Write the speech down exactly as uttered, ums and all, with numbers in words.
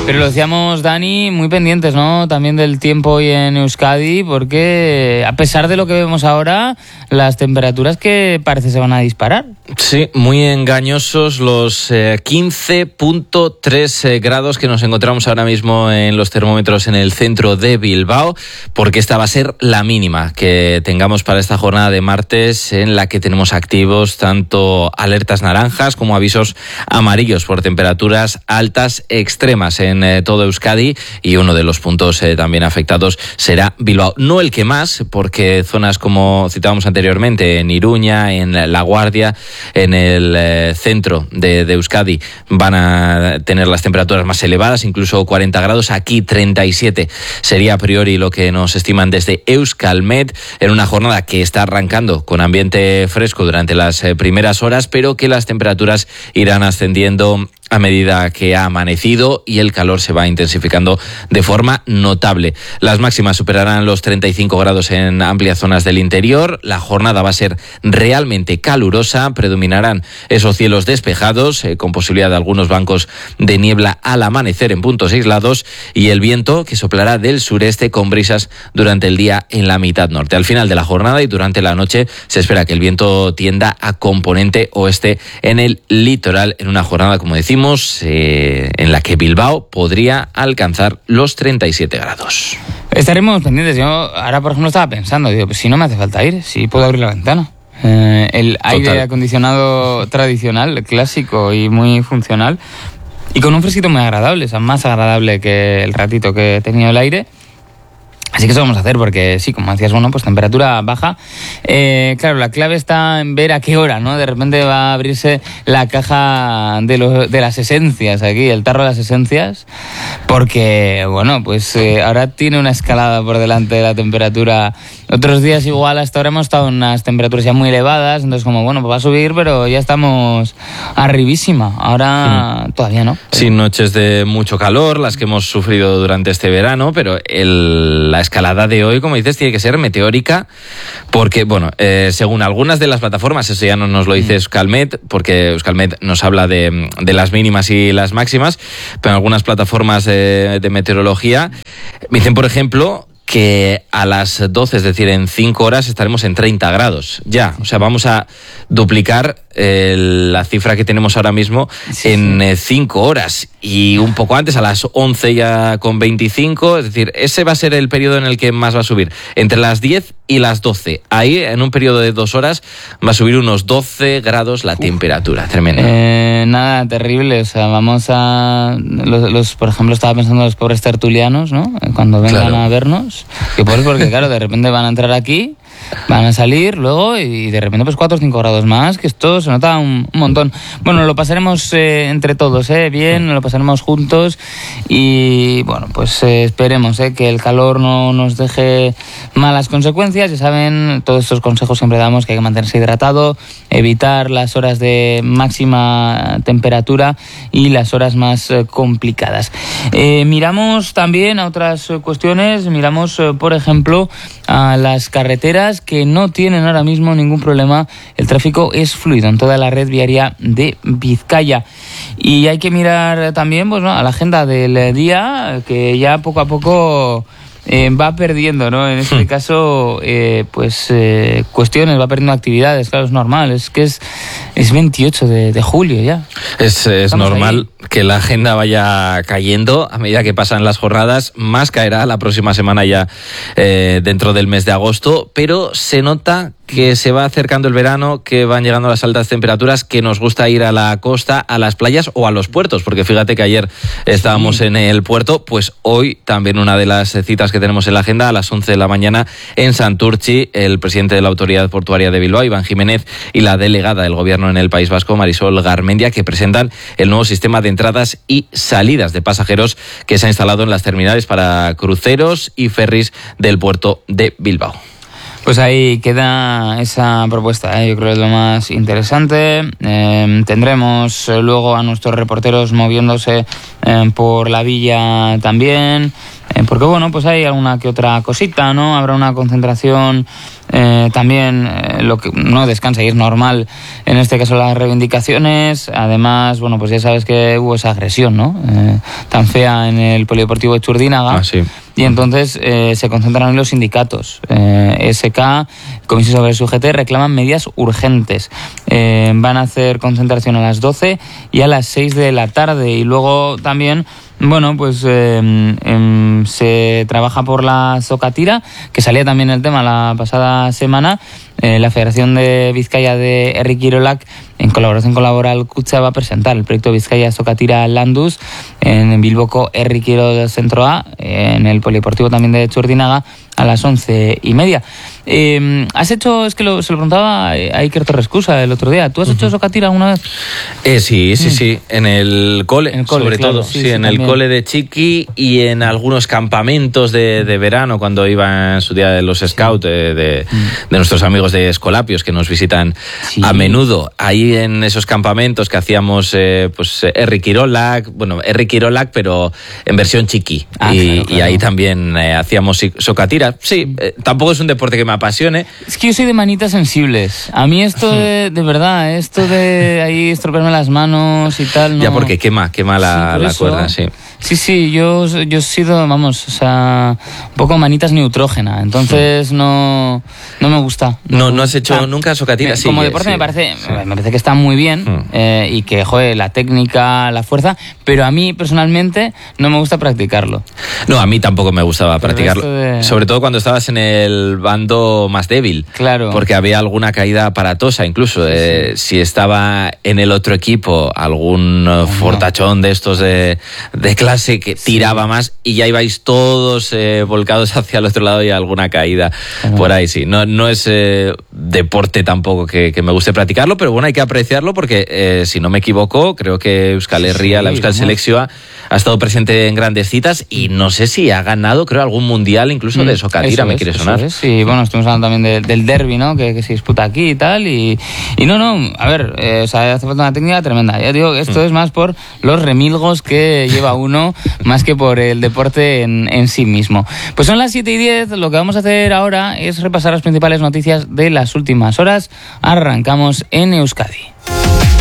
Pero lo decíamos, Dani, muy pendientes, ¿no? También del tiempo hoy en Euskadi, porque a pesar de lo que vemos ahora, las temperaturas que parece se van a disparar. Sí, muy engañosos los eh, quince punto tres eh, grados que nos encontramos ahora mismo en los termómetros en el centro de Bilbao, porque esta va a ser la mínima que tengamos para esta jornada de martes, en la que tenemos activos tanto alertas naranjas como avisos amarillos por temperaturas altas extremas en en eh, todo Euskadi, y uno de los puntos eh, también afectados será Bilbao. No el que más, porque zonas como citábamos anteriormente, en Iruña, en La Guardia, en el eh, centro de, de Euskadi, van a tener las temperaturas más elevadas, incluso cuarenta grados. Aquí treinta y siete sería a priori lo que nos estiman desde Euskalmet, en una jornada que está arrancando con ambiente fresco durante las eh, primeras horas, pero que las temperaturas irán ascendiendo a medida que ha amanecido y el calor se va intensificando de forma notable. Las máximas superarán los treinta y cinco grados en amplias zonas del interior. La jornada va a ser realmente calurosa. Predominarán esos cielos despejados, eh, con posibilidad de algunos bancos de niebla al amanecer en puntos aislados, y el viento que soplará del sureste con brisas durante el día en la mitad norte. Al final de la jornada y durante la noche se espera que el viento tienda a componente oeste en el litoral, en una jornada, como decimos, Eh, en la que Bilbao podría alcanzar los treinta y siete grados. Estaremos pendientes. Yo ahora, por ejemplo, estaba pensando, digo, pues si no me hace falta ir, si puedo abrir la ventana. Eh, el Total. Aire acondicionado tradicional, clásico y muy funcional, y con un fresquito muy agradable, o sea, más agradable que el ratito que he tenido el aire. Así que eso vamos a hacer, porque sí, como decías, bueno, pues temperatura baja. Eh, claro, la clave está en ver a qué hora, ¿no? De repente va a abrirse la caja de, los, de las esencias aquí, el tarro de las esencias, porque, bueno, pues eh, ahora tiene una escalada por delante de la temperatura. Otros días igual hasta ahora hemos estado en unas temperaturas ya muy elevadas, entonces como, bueno, pues va a subir, pero ya estamos arribísima. Ahora hmm. todavía no. Sí, noches de mucho calor, las que hemos sufrido durante este verano, pero el, la escalada de hoy, como dices, tiene que ser meteórica, porque, bueno, eh, según algunas de las plataformas, eso ya no nos lo dice Euskalmet, porque Euskalmet nos habla de, de las mínimas y las máximas, pero en algunas plataformas de, de meteorología me dicen, por ejemplo, que a las doce, es decir, en cinco horas estaremos en treinta grados ya. O sea, vamos a duplicar eh, la cifra que tenemos ahora mismo sí, en eh, cinco horas. Y un poco antes, a las once ya con veinticinco. Es decir, ese va a ser el periodo en el que más va a subir. Entre las diez y las doce. Ahí, en un periodo de dos horas, va a subir unos doce grados la Uf. temperatura. Tremendo. Eh, nada, terrible. O sea, vamos a... Los, los, por ejemplo, estaba pensando en los pobres tertulianos, ¿no? Cuando vengan claro. a vernos. Que pobres porque, claro, de repente van a entrar aquí, van a salir luego y de repente pues cuatro o cinco grados más, que esto se nota un, un montón. Bueno, lo pasaremos eh, entre todos, ¿eh? Bien, lo pasaremos juntos y, bueno, pues eh, esperemos eh, que el calor no nos deje malas consecuencias. Ya saben, todos estos consejos siempre damos, que hay que mantenerse hidratado, evitar las horas de máxima temperatura y las horas más eh, complicadas. Eh, miramos también a otras cuestiones, miramos, eh, por ejemplo, a las carreteras que no tienen ahora mismo ningún problema. El tráfico es fluido en toda la red viaria de Vizcaya. Y hay que mirar también, pues, ¿no?, a la agenda del día, que ya poco a poco eh, va perdiendo, ¿no? En este caso, eh, pues eh, cuestiones, va perdiendo actividades. Claro, es normal, es que es, es veintiocho de julio ya. Es, es normal ahí. Que la agenda vaya cayendo a medida que pasan las jornadas. Más caerá la próxima semana ya eh, dentro del mes de agosto, pero se nota que se va acercando el verano, que van llegando las altas temperaturas, que nos gusta ir a la costa, a las playas o a los puertos, porque fíjate que ayer estábamos sí. en el puerto, pues hoy también una de las citas que tenemos en la agenda, a las once de la mañana en Santurtzi, el presidente de la Autoridad Portuaria de Bilbao, Iván Jiménez, y la delegada del Gobierno en el País Vasco, Marisol Garmendia, que presentan el nuevo sistema de entradas y salidas de pasajeros que se ha instalado en las terminales para cruceros y ferries del puerto de Bilbao. Pues ahí queda esa propuesta, ¿eh? Yo creo que es lo más interesante. Eh, tendremos luego a nuestros reporteros moviéndose eh, por la villa también, Eh, porque bueno, pues hay alguna que otra cosita, ¿no? Habrá una concentración eh, también, eh, lo que no descansa y es normal, en este caso las reivindicaciones. Además, bueno, pues ya sabes que hubo esa agresión, ¿no? Eh, tan fea en el Polideportivo de Txurdinaga. Ah, sí. Y entonces eh, se concentran en los sindicatos. Eh, S K, Comisión sobre U G T, reclaman medidas urgentes. Eh, van a hacer concentración a las doce y a las seis de la tarde. Y luego también, bueno, pues eh, eh, se trabaja por la Sokatira, que salía también el tema la pasada semana. Eh, la Federación de Vizcaya de Herri Kirolak, en colaboración con Laboral Kutxa, va a presentar el proyecto Vizcaya Sokatira Landuz en Bilboko Herri Kirol Centro A, en el Polideportivo también de Txurdinaga, a las once y media. Eh, ¿Has hecho, es que lo, se lo preguntaba a Iker Torrescusa el otro día, ¿tú has uh-huh. hecho Sokatira alguna vez? Eh, sí, sí, mm. sí, en el cole, en el cole sobre claro, todo, sí, sí, sí, en también. el cole de Chiqui y en algunos campamentos de, de verano, cuando iba en su día de los scouts, de, de, mm. de nuestros amigos de Escolapios, que nos visitan sí. a menudo. Ahí en esos campamentos que hacíamos, eh, pues, Herri Kirolak, bueno, Herri Kirolak, pero en versión Chiqui. Ah, y, claro, claro. y ahí también eh, hacíamos Sokatira. Sí, eh, tampoco es un deporte que me apasione. Es que yo soy de manitas sensibles. A mí esto de, de verdad, esto de ahí estropearme las manos y tal, no. Ya, porque quema, quema la, sí, la eso, cuerda, sí. Sí, sí, yo, yo he sido, vamos, o sea, un poco manitas neutrógena, entonces sí. no, no me gusta. No, no, no has hecho o sea, nunca Sokatira, sí. Como deporte sí, me parece, sí. me parece que está muy bien mm. eh, y que, joder, la técnica, la fuerza, pero a mí personalmente no me gusta practicarlo. No, a mí tampoco me gustaba pero practicarlo, de... sobre todo cuando estabas en el bando más débil. Claro. Porque había alguna caída aparatosa, incluso. Sí, eh, sí. Si estaba en el otro equipo algún oh, fortachón no. de estos de, de clase que tiraba sí. más y ya ibais todos eh, volcados hacia el otro lado y alguna caída uh-huh. por ahí, sí. No, no es eh, deporte tampoco que, que me guste practicarlo, pero bueno, hay que apreciarlo porque, eh, si no me equivoco, creo que Euskal Herria, sí, la Euskal Selekzioa, ha estado presente en grandes citas y no sé si ha ganado, creo, algún mundial incluso mm, de Sokatira, me es, quiere sonar. Es. Sí, bueno, estuvimos hablando también de, del derbi, ¿no? Que, que se disputa aquí y tal. Y, y no, no, a ver, eh, o sea, hace falta una técnica tremenda. Ya digo, esto mm. es más por los remilgos que lleva uno, más que por el deporte en, en sí mismo. Pues son las siete y diez, lo que vamos a hacer ahora es repasar las principales noticias de las últimas horas. Arrancamos en Euskadi.